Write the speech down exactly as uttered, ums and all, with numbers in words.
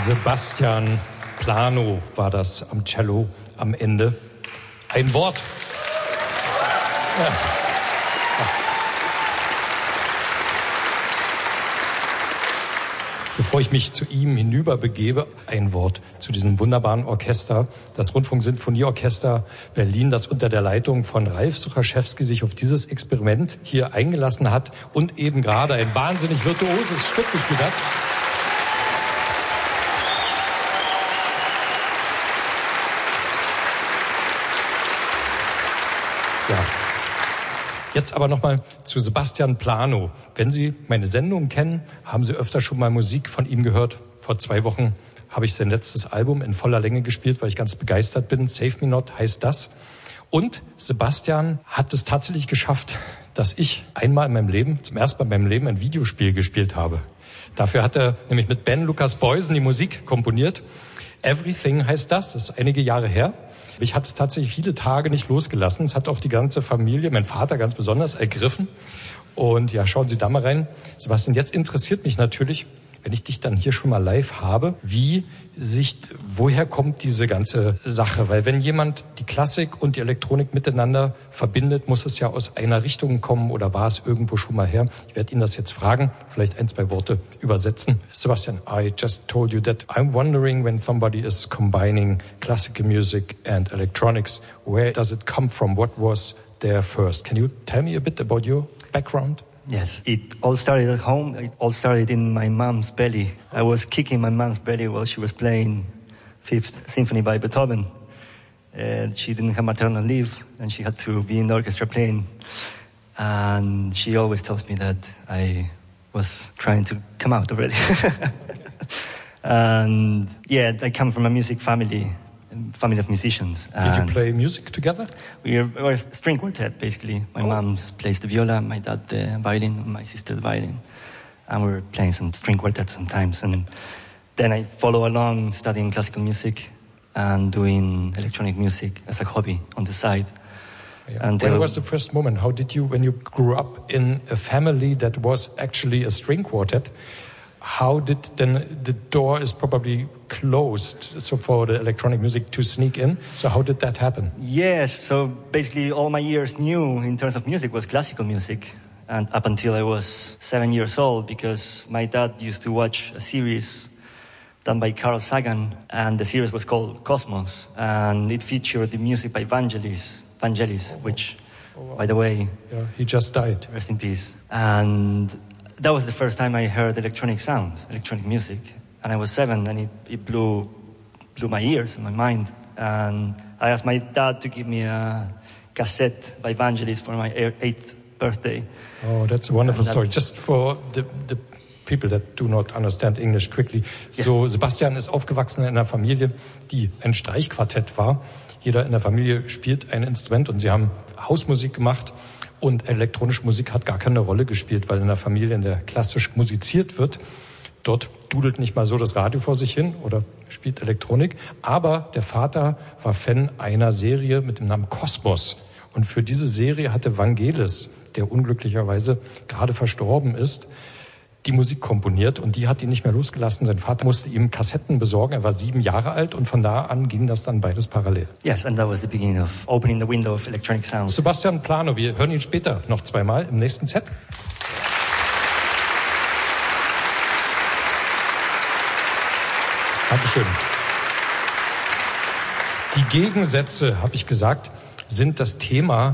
Sebastian Plano war das am Cello am Ende. Ein Wort. Ja. Bevor ich mich zu ihm hinüber begebe, ein Wort zu diesem wunderbaren Orchester, das Rundfunksinfonieorchester Berlin, das unter der Leitung von Ralf Suchaschewski sich auf dieses Experiment hier eingelassen hat und eben gerade ein wahnsinnig virtuoses Stück gespielt hat. Ja. Jetzt aber nochmal zu Sebastian Plano. Wenn Sie meine Sendung kennen, haben Sie öfter schon mal Musik von ihm gehört. Vor zwei Wochen habe ich sein letztes Album in voller Länge gespielt, weil ich ganz begeistert bin. Save Me Not heißt das. Und Sebastian hat es tatsächlich geschafft, dass ich einmal in meinem Leben, zum ersten Mal in meinem Leben, ein Videospiel gespielt habe. Dafür hat er nämlich mit Ben Lukas Boysen die Musik komponiert. Everything heißt das, das ist einige Jahre her. Ich hatte es tatsächlich viele Tage nicht losgelassen. Es hat auch die ganze Familie, mein Vater ganz besonders, ergriffen. Und ja, schauen Sie da mal rein. Sebastian, jetzt interessiert mich natürlich, wenn ich dich dann hier schon mal live habe, wie sich, woher kommt diese ganze Sache? Weil wenn jemand die Klassik und die Elektronik miteinander verbindet, muss es ja aus einer Richtung kommen oder war es irgendwo schon mal her? Ich werde Ihnen das jetzt fragen, vielleicht ein, zwei Worte übersetzen. Sebastian, I just told you that I'm wondering when somebody is combining classical music and electronics, where does it come from? What was there first? Can you tell me a bit about your background? Yes, it all started at home. It all started in my mom's belly. I was kicking my mom's belly while she was playing Fifth Symphony by Beethoven. And she didn't have maternal leave, and she had to be in the orchestra playing. And she always tells me that I was trying to come out already. And yeah, I come from a music family. Family of musicians. Did you play music together? We are, we are a string quartet, basically. My oh. mom plays the viola, my dad the violin, my sister the violin. And we were playing some string quartet sometimes. And then I follow along studying classical music and doing electronic music as a hobby on the side. Yeah. When was the first moment? How did you, when you grew up in a family that was actually a string quartet, how did then the door is probably closed so for the electronic music to sneak in? So how did that happen? Yes, so basically all my years knew in terms of music was classical music. And up until I was seven years old, because my dad used to watch a series done by Carl Sagan, and the series was called Cosmos, and it featured the music by Vangelis, Vangelis, which, oh, wow. by the way... Yeah, he just died. Rest in peace. And that was the first time I heard electronic sounds, electronic music. And I was seven, and it, it blew, blew my ears and my mind. And I asked my dad to give me a cassette by Vangelis for my eighth birthday. Oh, that's a wonderful story. Just for the, the people that do not understand English quickly. Yeah. So, Sebastian ist aufgewachsen in einer Familie, die ein Streichquartett war. Jeder in der Familie spielt ein Instrument und sie haben Hausmusik gemacht. Und elektronische Musik hat gar keine Rolle gespielt, weil in einer Familie, in der klassisch musiziert wird, dort dudelt nicht mal so das Radio vor sich hin oder spielt Elektronik. Aber der Vater war Fan einer Serie mit dem Namen Kosmos. Und für diese Serie hatte Vangelis, der unglücklicherweise gerade verstorben ist, die Musik komponiert. Und die hat ihn nicht mehr losgelassen. Sein Vater musste ihm Kassetten besorgen. Er war sieben Jahre alt und von da an ging das dann beides parallel. Yes, and that was the beginning of opening the window of electronic sound. Sebastian Plano, wir hören ihn später noch zweimal im nächsten Set. Dankeschön. Die Gegensätze, habe ich gesagt, sind das Thema